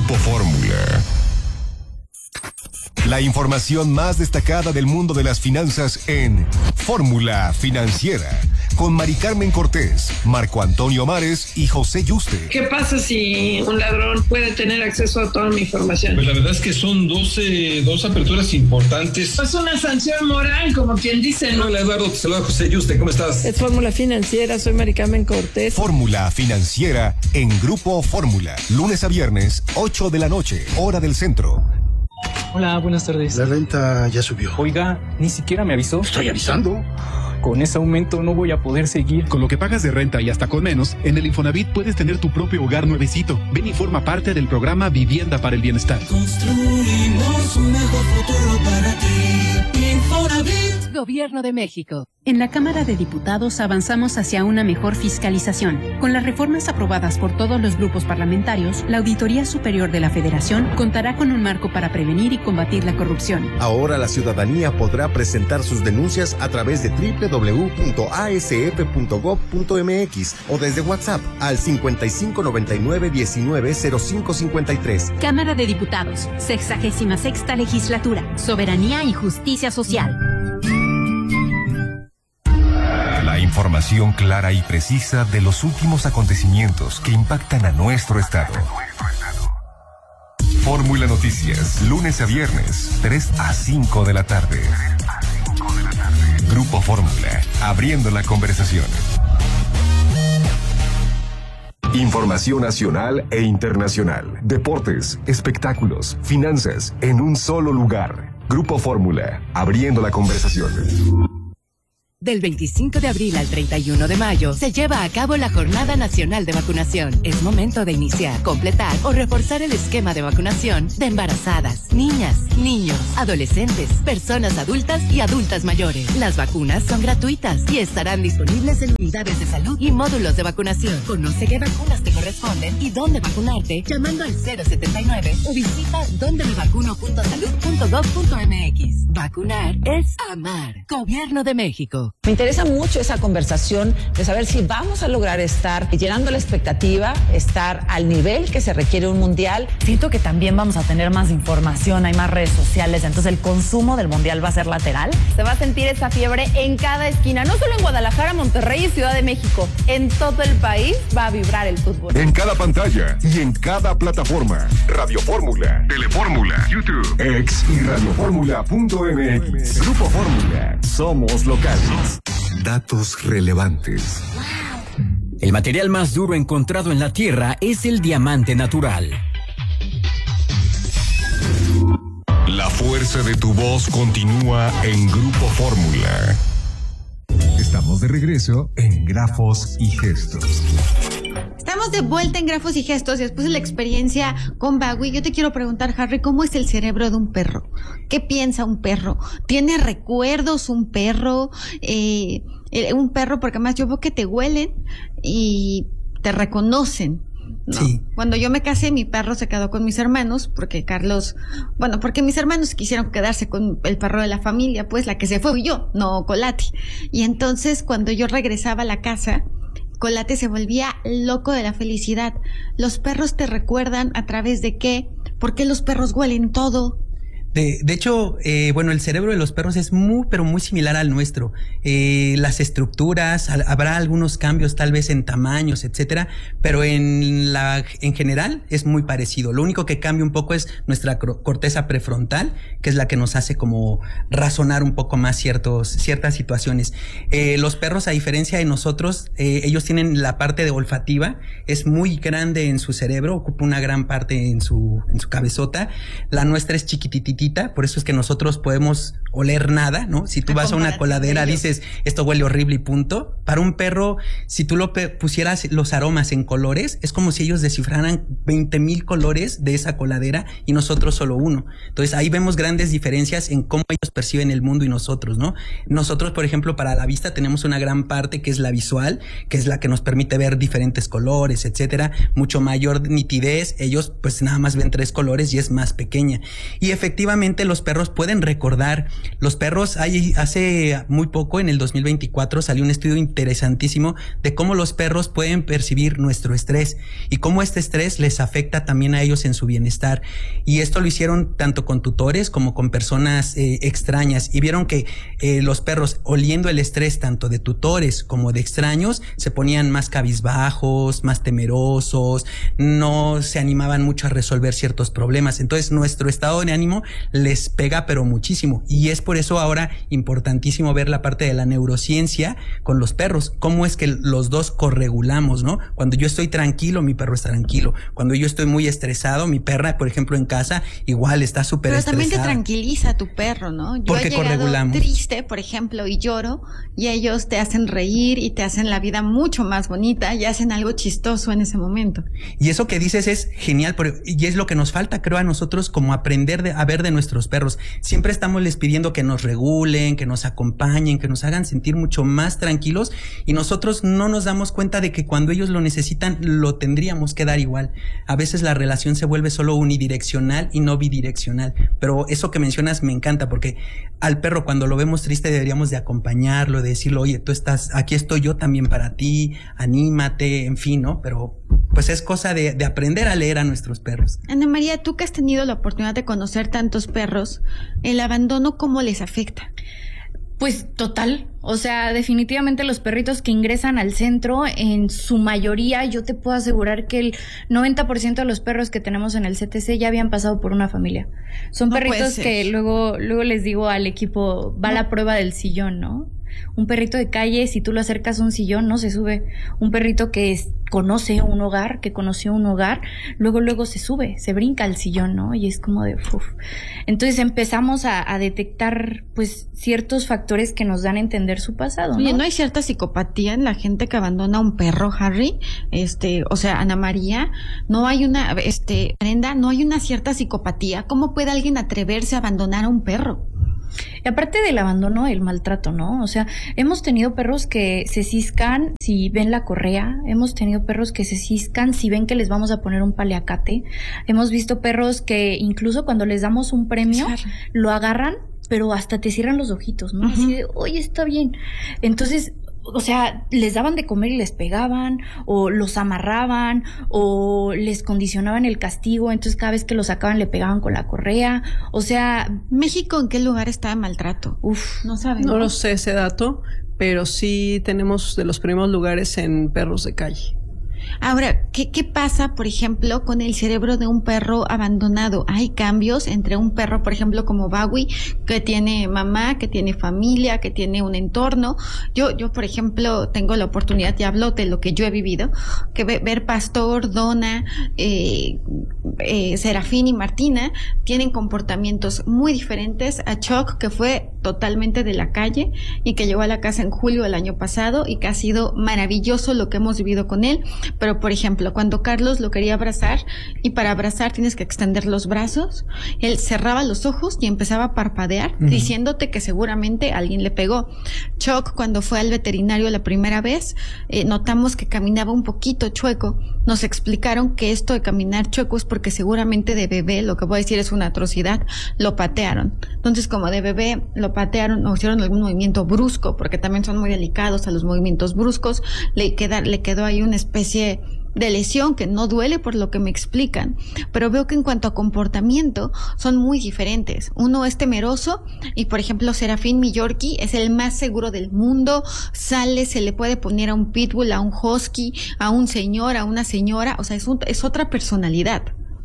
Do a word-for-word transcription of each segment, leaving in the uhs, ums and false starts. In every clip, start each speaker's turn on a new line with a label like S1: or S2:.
S1: Grupo Fórmula. La información más destacada del mundo de las finanzas en Fórmula Financiera, con Mari Carmen Cortés, Marco Antonio Mares y José Yuste.
S2: ¿Qué pasa si un ladrón puede tener acceso a toda mi información?
S3: Pues la verdad es que son doce, dos aperturas importantes.
S2: Es una sanción moral, como quien dice, ¿no?
S3: Hola Eduardo, te saluda José Yuste, ¿cómo estás?
S2: Es Fórmula Financiera, soy Mari Carmen Cortés.
S1: Fórmula Financiera en Grupo Fórmula, lunes a viernes, ocho de la noche, hora del centro.
S4: Hola, buenas tardes.
S5: La renta ya subió.
S4: Oiga, ni siquiera me avisó.
S5: Estoy avisando.
S4: Con ese aumento no voy a poder seguir.
S6: Con lo que pagas de renta y hasta con menos, en el Infonavit puedes tener tu propio hogar nuevecito. Ven y forma parte del programa Vivienda para el Bienestar.
S7: Construimos un mejor futuro para ti. Infonavit.
S8: Gobierno de México.
S9: En la Cámara de Diputados avanzamos hacia una mejor fiscalización. Con las reformas aprobadas por todos los grupos parlamentarios, la Auditoría Superior de la Federación contará con un marco para prevenir y combatir la corrupción.
S10: Ahora la ciudadanía podrá presentar sus denuncias a través de doble u doble u doble u punto a s f punto gob punto m x o desde WhatsApp al cincuenta y cinco noventa y nueve diecinueve cero cinco cincuenta y tres.
S9: Cámara de Diputados, sexagésima sexta legislatura, soberanía y justicia social.
S1: La información clara y precisa de los últimos acontecimientos que impactan a nuestro estado. Fórmula Noticias, lunes a viernes, tres a cinco de la tarde. Grupo Fórmula, abriendo la conversación. Información nacional e internacional, deportes, espectáculos, finanzas, en un solo lugar. Grupo Fórmula, abriendo la conversación.
S8: Del veinticinco de abril al treinta y uno de mayo se lleva a cabo la Jornada Nacional de Vacunación. Es momento de iniciar, completar o reforzar el esquema de vacunación de embarazadas, niñas, niños, adolescentes, personas adultas y adultas mayores. Las vacunas son gratuitas y estarán disponibles en unidades de salud y módulos de vacunación. Conoce qué vacunas te corresponden y dónde vacunarte llamando al cero setenta y nueve o visita donde me vacuno punto salud punto gob punto m x. Vacunar es amar. Gobierno de México.
S11: Me interesa mucho esa conversación de saber si vamos a lograr estar llenando la expectativa, estar al nivel que se requiere un mundial.
S12: Siento que también vamos a tener más información, hay más redes sociales, entonces el consumo del mundial va a ser lateral.
S13: Se va a sentir esa fiebre en cada esquina, no solo en Guadalajara, Monterrey y Ciudad de México. En todo el país va a vibrar el fútbol.
S1: En cada pantalla y en cada plataforma. Radio Fórmula, Telefórmula, YouTube, X y radiofórmula punto m x. Grupo Fórmula. Somos locales. Datos relevantes.
S14: El material más duro encontrado en la Tierra es el diamante natural.
S1: La fuerza de tu voz continúa en Grupo Fórmula. Estamos de regreso en Grafos y Gestos.
S15: Estamos de vuelta en Grafos y Gestos y después de la experiencia con Bagui, yo te quiero preguntar, Harry, ¿cómo es el cerebro de un perro? ¿Qué piensa un perro? ¿Tiene recuerdos un perro? Eh, un perro, porque además yo veo que te huelen y te reconocen, ¿no?
S16: Sí.
S15: Cuando yo me casé, mi perro se quedó con mis hermanos, porque Carlos, bueno, porque mis hermanos quisieron quedarse con el perro de la familia, pues la que se fue fui yo, no Colati. Y entonces cuando yo regresaba a la casa, Colate se volvía loco de la felicidad. ¿Los perros te recuerdan a través de qué? ¿Por qué los perros huelen todo?
S16: De, de hecho, eh, bueno, el cerebro de los perros es muy, pero muy similar al nuestro. Eh, las estructuras, al, habrá algunos cambios tal vez en tamaños, etcétera, pero en la, en general es muy parecido. Lo único que cambia un poco es nuestra corteza prefrontal, que es la que nos hace como razonar un poco más ciertos, ciertas situaciones. Eh, los perros, a diferencia de nosotros, eh, ellos tienen la parte de olfativa, es muy grande en su cerebro, ocupa una gran parte en su, en su cabezota. La nuestra es chiquititita. Por eso es que nosotros podemos oler nada, ¿no? Si tú vas a una coladera, dices, esto huele horrible y punto. Para un perro, si tú lo pusieras los aromas en colores, es como si ellos descifraran veinte mil colores de esa coladera y nosotros solo uno. Entonces ahí vemos grandes diferencias en cómo ellos perciben el mundo y nosotros, ¿no? Nosotros, por ejemplo, para la vista tenemos una gran parte que es la visual, que es la que nos permite ver diferentes colores, etcétera, mucho mayor nitidez. Ellos pues nada más ven tres colores y es más pequeña. Y efectivamente efectivamente los perros pueden recordar. Los perros, hay, hace muy poco, en el dos mil veinticuatro, salió un estudio interesantísimo de cómo los perros pueden percibir nuestro estrés y cómo este estrés les afecta también a ellos en su bienestar. Y esto lo hicieron tanto con tutores como con personas eh, extrañas, y vieron que eh, los perros, oliendo el estrés tanto de tutores como de extraños, se ponían más cabizbajos, más temerosos, no se animaban mucho a resolver ciertos problemas. Entonces nuestro estado de ánimo les pega pero muchísimo, y es por eso ahora importantísimo ver la parte de la neurociencia con los perros, cómo es que los dos corregulamos, ¿no? Cuando yo estoy tranquilo, mi perro está tranquilo. Cuando yo estoy muy estresado, mi perra, por ejemplo, en casa, igual está súper estresada.
S15: Pero también te tranquiliza tu perro, ¿no? Yo
S16: Porque
S15: he llegado
S16: corregulamos.
S15: triste, por ejemplo, y lloro, y ellos te hacen reír y te hacen la vida mucho más bonita y hacen algo chistoso en ese momento.
S16: Y eso que dices es genial, y es lo que nos falta, creo, a nosotros, como aprender de, a ver de nuestros perros. Siempre estamos les pidiendo que nos regulen, que nos acompañen, que nos hagan sentir mucho más tranquilos, y nosotros no nos damos cuenta de que cuando ellos lo necesitan, lo tendríamos que dar igual. A veces la relación se vuelve solo unidireccional y no bidireccional, pero eso que mencionas me encanta, porque al perro, cuando lo vemos triste, deberíamos de acompañarlo, de decirle, oye, tú estás, aquí estoy yo también para ti, anímate, en fin, ¿no? Pero pues es cosa de, de aprender a leer a nuestros perros.
S15: Ana María, tú que has tenido la oportunidad de conocer tantos perros, ¿el abandono cómo les afecta?
S17: Pues total, o sea, definitivamente los perritos que ingresan al centro, en su mayoría, yo te puedo asegurar que el noventa por ciento de los perros que tenemos en el C T C ya habían pasado por una familia. Son
S15: No
S17: perritos
S15: puede
S17: que
S15: ser.
S17: luego, luego les digo al equipo, va
S15: No.
S17: la prueba del sillón, ¿no? Un perrito de calle, si tú lo acercas a un sillón, no se sube. Un perrito que es, conoce un hogar, que conoció un hogar, luego, luego se sube, se brinca al sillón, ¿no? Y es como de, uf. Entonces empezamos a, a detectar, pues, ciertos factores que nos dan a entender su pasado, ¿no?
S15: Oye, ¿no hay cierta psicopatía en la gente que abandona a un perro, Harry? Este, o sea, Ana María, no hay una, este, Brenda, no hay una cierta psicopatía. ¿Cómo puede alguien atreverse a abandonar a un perro?
S17: Y aparte del abandono, el maltrato, ¿no? O sea, hemos tenido perros que se ciscan si ven la correa, hemos tenido perros que se ciscan si ven que les vamos a poner un paliacate, hemos visto perros que incluso cuando les damos un premio, lo agarran, pero hasta te cierran los ojitos, ¿no? Uh-huh. Así de, oye, está bien. Entonces, o sea, les daban de comer y les pegaban, o los amarraban, o les condicionaban el castigo, entonces cada vez que lo sacaban le pegaban con la correa. O sea,
S15: ¿México en qué lugar está de maltrato?
S17: Uf,
S15: no saben.
S2: No lo sé ese dato, pero sí tenemos de los primeros lugares en perros de calle.
S15: Ahora, ¿qué, ¿qué pasa, por ejemplo, con el cerebro de un perro abandonado? ¿Hay cambios entre un perro, por ejemplo, como Bowie, que tiene mamá, que tiene familia, que tiene un entorno? Yo, yo por ejemplo, tengo la oportunidad, y hablo de lo que yo he vivido, que ve, ver Pastor, Donna, eh, eh, Serafín y Martina tienen comportamientos muy diferentes a Chuck, que fue totalmente de la calle y que llegó a la casa en julio del año pasado y que ha sido maravilloso lo que hemos vivido con él. Pero, por ejemplo, cuando Carlos lo quería abrazar, y para abrazar tienes que extender los brazos, él cerraba los ojos y empezaba a parpadear, uh-huh, diciéndote que seguramente alguien le pegó. Chuck, cuando fue al veterinario la primera vez, eh, notamos que caminaba un poquito chueco. Nos explicaron que esto de caminar chueco es porque seguramente de bebé, lo que voy a decir es una atrocidad, lo patearon. Entonces, como de bebé lo patearon o hicieron algún movimiento brusco, porque también son muy delicados a los movimientos bruscos, le, queda, le quedó ahí una especie de lesión que no duele por lo que me explican, pero veo que en cuanto a comportamiento son muy diferentes. Uno es temeroso y, por ejemplo, Serafín, mi Yorkie, es el más seguro del mundo, sale, se le puede poner a un pitbull, a un husky, a un señor, a una señora, o sea, es, un, es otra personalidad.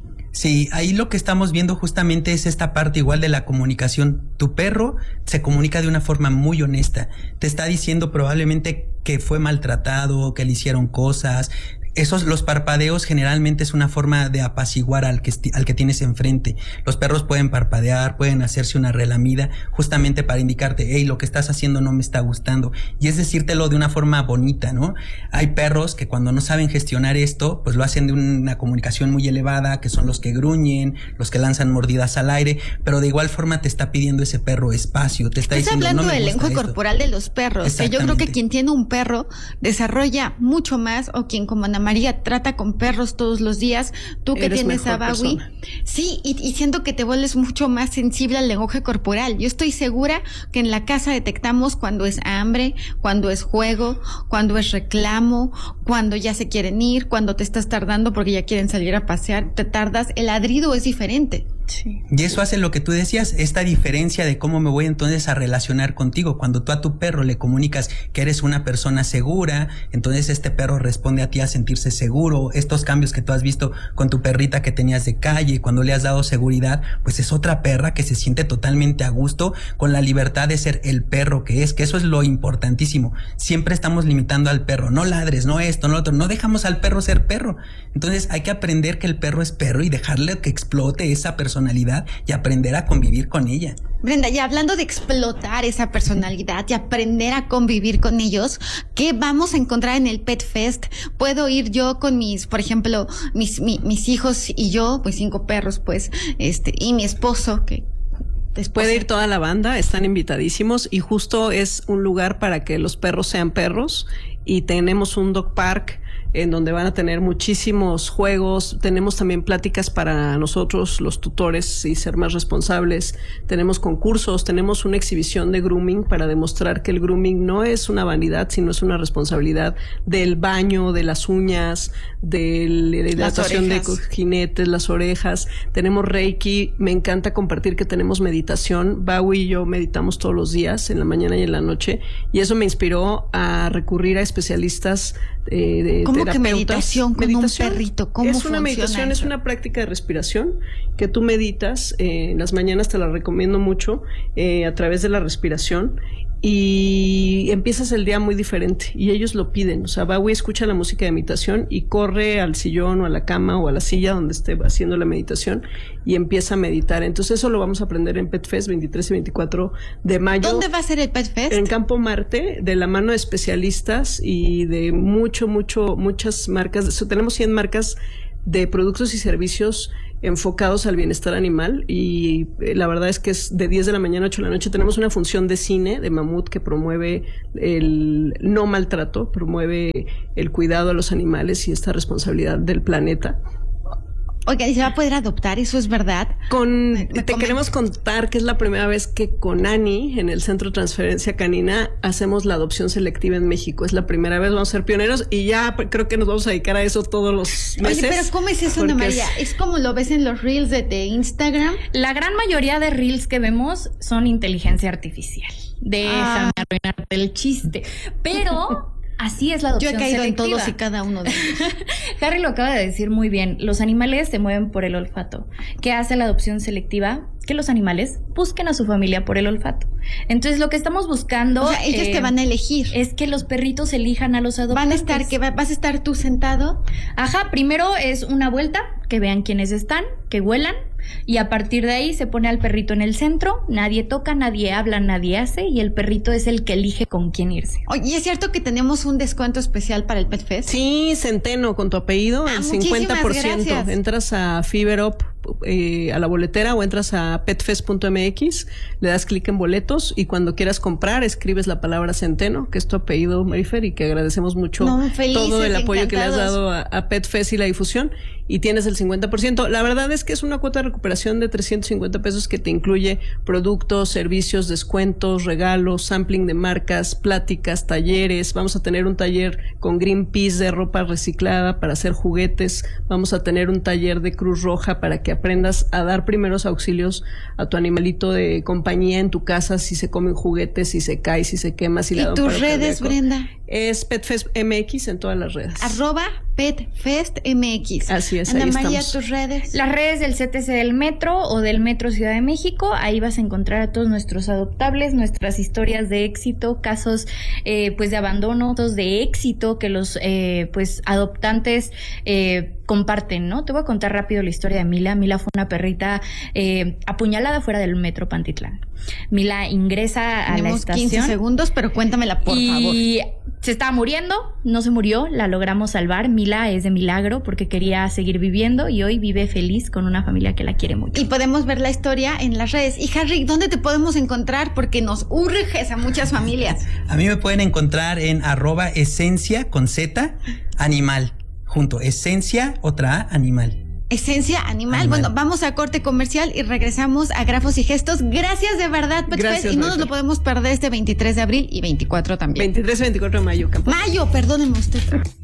S16: Sí, ahí lo que estamos viendo justamente es esta parte igual de la comunicación. Tu perro se comunica de una forma muy honesta, te está diciendo probablemente que fue maltratado, que le hicieron cosas. Esos, los parpadeos generalmente es una forma de apaciguar al que, al que tienes enfrente. Los perros pueden parpadear, pueden hacerse una relamida, justamente para indicarte, hey, lo que estás haciendo no me está gustando. Y es decírtelo de una forma bonita, ¿no? Hay perros que cuando no saben gestionar esto, pues lo hacen de una comunicación muy elevada, que son los que gruñen, los que lanzan mordidas al aire, pero de igual forma te está pidiendo ese perro espacio, te está
S15: Estás
S16: diciendo,
S15: hablando
S16: no me
S15: del
S16: gusta
S15: lenguaje
S16: esto.
S15: corporal de los perros, que yo creo que quien tiene un perro desarrolla mucho más, o quien como Ana María trata con perros todos los días, tú que
S2: Eres
S15: tienes a
S2: mejor
S15: Bawi.
S2: persona.
S15: Sí, y, y siento que te vuelves mucho más sensible al lenguaje corporal. Yo estoy segura que en la casa detectamos cuando es hambre, cuando es juego, cuando es reclamo, cuando ya se quieren ir, cuando te estás tardando porque ya quieren salir a pasear, te tardas, el ladrido es diferente.
S17: Sí.
S16: Y eso hace lo que tú decías, esta diferencia de cómo me voy entonces a relacionar contigo. Cuando tú a tu perro le comunicas que eres una persona segura, entonces este perro responde a ti a sentirse seguro. Estos cambios que tú has visto con tu perrita que tenías de calle, cuando le has dado seguridad, pues es otra perra que se siente totalmente a gusto con la libertad de ser el perro que es, que eso es lo importantísimo. Siempre estamos limitando al perro, no ladres, no esto, no lo otro, no dejamos al perro ser perro. Entonces hay que aprender que el perro es perro y dejarle que explote esa personalidad y aprender a convivir con ella.
S15: Brenda, ya hablando de explotar esa personalidad y aprender a convivir con ellos, ¿qué vamos a encontrar en el Pet Fest? Puedo ir yo con mis, por ejemplo, mis, mi, mis hijos y yo, pues cinco perros, pues, este, y mi esposo, que
S2: Esposa. Puede ir toda la banda, están invitadísimos y justo es un lugar para que los perros sean perros y tenemos un dog park en donde van a tener muchísimos juegos, tenemos también pláticas para nosotros, los tutores, y ser más responsables, tenemos concursos, tenemos una exhibición de grooming para demostrar que el grooming no es una vanidad, sino es una responsabilidad del baño, de las uñas, de la hidratación de jinetes, las orejas, tenemos Reiki, me encanta compartir que tenemos meditación, Bawi y yo meditamos todos los días, en la mañana y en la noche, y eso me inspiró a recurrir a especialistas eh, de
S15: ¿Cómo
S2: terapeutas.
S15: que meditación con
S2: meditación,
S15: un perrito? ¿Cómo
S2: es
S15: funciona
S2: una meditación,
S15: eso?
S2: es una práctica de respiración que tú meditas, eh, en las mañanas te la recomiendo mucho, eh, a través de la respiración, y empiezas el día muy diferente y ellos lo piden, o sea, Bawi escucha la música de meditación y corre al sillón o a la cama o a la silla donde esté haciendo la meditación y empieza a meditar. Entonces eso lo vamos a aprender en Pet Fest veintitrés y veinticuatro de mayo.
S15: ¿Dónde va a ser el Pet Fest?
S2: En Campo Marte, de la mano de especialistas y de mucho, mucho, muchas marcas. Tenemos cien marcas de productos y servicios enfocados al bienestar animal y eh, la verdad es que es de diez de la mañana a ocho de la noche. Tenemos una función de cine de Mamut que promueve el no maltrato, promueve el cuidado a los animales y esta responsabilidad del planeta.
S15: Oiga, ¿y se va a poder adoptar? ¿Eso es verdad?
S2: Con,
S15: me, me
S2: te queremos contar que es la primera vez que con Ani, en el Centro de Transferencia Canina, hacemos la adopción selectiva en México. Es la primera vez, vamos a ser pioneros y ya creo que nos vamos a dedicar a eso todos los meses.
S15: Oye, pero ¿cómo es eso, Ana María? Es... ¿Es como lo ves en los reels de, de Instagram?
S17: La gran mayoría de reels que vemos son inteligencia artificial. Déjame ah. arruinarte el chiste. Pero... así es la adopción
S15: Yo he caído
S17: selectiva.
S15: en todos y cada uno de ellos.
S17: Harry lo acaba de decir muy bien. Los animales se mueven por el olfato. ¿Qué hace la adopción selectiva? Que los animales busquen a su familia por el olfato. Entonces lo que estamos buscando...
S15: O sea, ellos eh, te van a elegir.
S17: Es que los perritos elijan a los adoptantes.
S15: ¿Van a estar, que va, vas a estar tú sentado?
S17: Ajá, primero es una vuelta, que vean quiénes están, que huelan, y a partir de ahí se pone al perrito en el centro, nadie toca, nadie habla, nadie hace, y el perrito es el que elige con quién irse.
S15: Oye, ¿y es cierto que tenemos un descuento especial para el Pet Fest?
S2: Sí, Centeno, con tu apellido,
S15: ah,
S2: el cincuenta por ciento.
S15: Gracias.
S2: Entras a Fiberop, eh, a la boletera, o entras a petfest punto m x, le das clic en boletos, y cuando quieras comprar, escribes la palabra Centeno, que es tu apellido, Marifer, y que agradecemos mucho
S15: no, felices,
S2: todo el apoyo
S15: encantados.
S2: que le has dado a, a Pet Fest y la difusión, y tienes el cincuenta por ciento. La verdad es que es una cuota de recuperación de trescientos cincuenta pesos que te incluye productos, servicios, descuentos, regalos, sampling de marcas, pláticas, talleres. Vamos a tener un taller con Greenpeace de ropa reciclada para hacer juguetes. Vamos a tener un taller de Cruz Roja para que aprendas a dar primeros auxilios a tu animalito de compañía en tu casa si se comen juguetes, si se cae, si se quema, si le da un
S15: paro
S2: cardíaco.
S15: ¿Y tus redes, Brenda?
S2: Es PetFest M X en todas las redes.
S15: Arroba PetFest M X.
S2: Así es,
S15: Ana
S2: ahí
S15: María,
S2: estamos.
S15: tus redes.
S17: Las redes del C T C del Metro o del Metro Ciudad de México, ahí vas a encontrar a todos nuestros adoptables, nuestras historias de éxito, casos eh, pues de abandono, de éxito que los eh, pues adoptantes eh, comparten, ¿no? Te voy a contar rápido la historia de Mila. Mila fue una perrita eh, apuñalada fuera del Metro Pantitlán. Mila ingresa a
S15: Tenemos
S17: la estación.
S15: quince segundos, pero cuéntamela, por
S17: y
S15: favor.
S17: Y se estaba muriendo, no se murió, la logramos salvar. Mila es de milagro porque quería seguir viviendo y hoy vive feliz con una familia que la quiere mucho.
S15: Y podemos ver la historia en las redes. Y Harry, ¿dónde te podemos encontrar? Porque nos urges a muchas familias.
S16: A mí me pueden encontrar en arroba esencia con Z animal. junto. Esencia, otra A, animal.
S15: Esencia animal.
S16: Animal.
S15: Bueno, vamos a corte comercial y regresamos a Grafos y Gestos. Gracias de verdad, Pet
S2: Gracias,
S15: Fest, y no nos
S2: Maite.
S15: lo podemos perder este veintitrés de abril y veinticuatro también.
S2: veintitrés y veinticuatro de mayo, Campo.
S15: Mayo, perdónenme usted.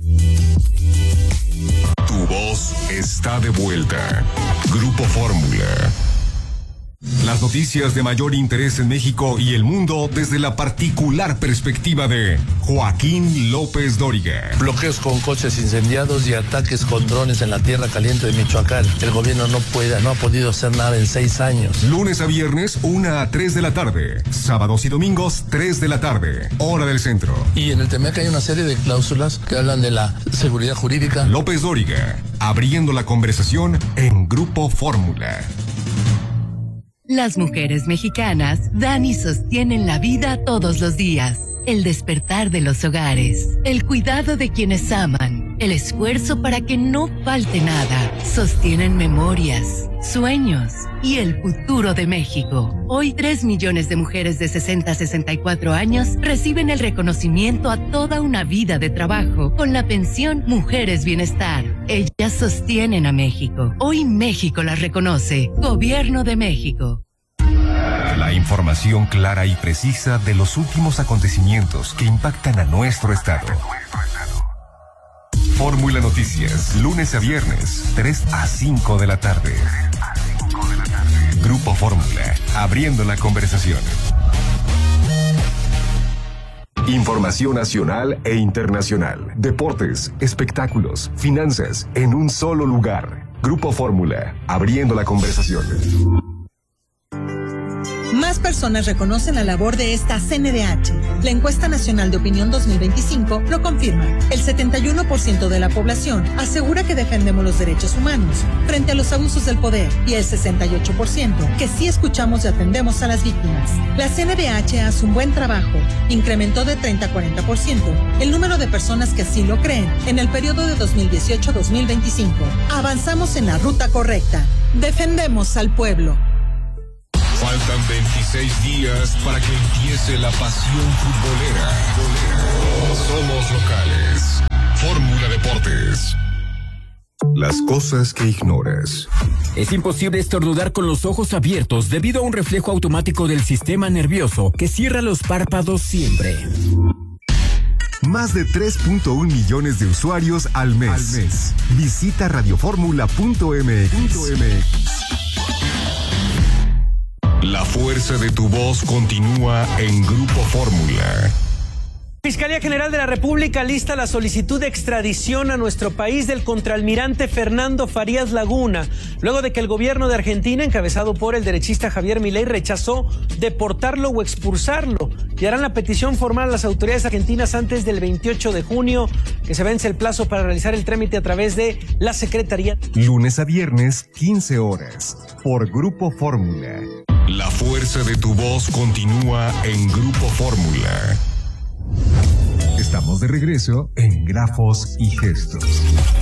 S1: Tu voz está de vuelta. Grupo Fórmula. Las noticias de mayor interés en México y el mundo desde la particular perspectiva de Joaquín López Dóriga.
S18: Bloqueos con coches incendiados y ataques con drones en la tierra caliente de Michoacán. El gobierno no puede, no ha podido hacer nada en seis años.
S1: Lunes a viernes, una a tres de la tarde. Sábados y domingos, tres de la tarde. Hora del centro.
S18: Y en el Temec hay una serie de cláusulas que hablan de la seguridad jurídica.
S1: López Dóriga, abriendo la conversación en Grupo Fórmula.
S8: Las mujeres mexicanas dan y sostienen la vida todos los días. El despertar de los hogares, el cuidado de quienes aman, el esfuerzo para que no falte nada, sostienen memorias, sueños y el futuro de México. Hoy tres millones de mujeres de sesenta a sesenta y cuatro años reciben el reconocimiento a toda una vida de trabajo con la pensión Mujeres Bienestar. Ellas sostienen a México. Hoy México las reconoce. Gobierno de México.
S1: La información clara y precisa de los últimos acontecimientos que impactan a nuestro estado. Fórmula Noticias, lunes a viernes, tres a cinco de la tarde. Grupo Fórmula, abriendo la conversación. Información nacional e internacional, deportes, espectáculos, finanzas, en un solo lugar. Grupo Fórmula, abriendo la conversación.
S19: Más personas reconocen la labor de esta C N D H. La encuesta nacional de opinión dos mil veinticinco lo confirma. El setenta y uno por ciento de la población asegura que defendemos los derechos humanos frente a los abusos del poder y el sesenta y ocho por ciento que sí escuchamos y atendemos a las víctimas. La C N D H hace un buen trabajo. Incrementó de treinta a cuarenta por ciento el número de personas que así lo creen en el periodo de dos mil dieciocho a dos mil veinticinco. Avanzamos en la ruta correcta. Defendemos al pueblo.
S1: Faltan veintiséis días para que empiece la pasión futbolera. Somos locales. Fórmula Deportes. Las cosas que ignoras.
S14: Es imposible estornudar con los ojos abiertos debido a un reflejo automático del sistema nervioso que cierra los párpados siempre.
S1: Más de tres punto uno millones de usuarios al mes. Al mes. Visita radioformula punto m x. La fuerza de tu voz continúa en Grupo Fórmula.
S20: Fiscalía General de la República lista la solicitud de extradición a nuestro país del contraalmirante Fernando Farías Laguna, luego de que el gobierno de Argentina, encabezado por el derechista Javier Milei, rechazó deportarlo o expulsarlo. Y harán la petición formal a las autoridades argentinas antes del veintiocho de junio, que se vence el plazo para realizar el trámite a través de la Secretaría.
S1: Lunes a viernes, quince horas, por Grupo Fórmula. La fuerza de tu voz continúa en Grupo Fórmula. Estamos de regreso en Grafos y Gestos.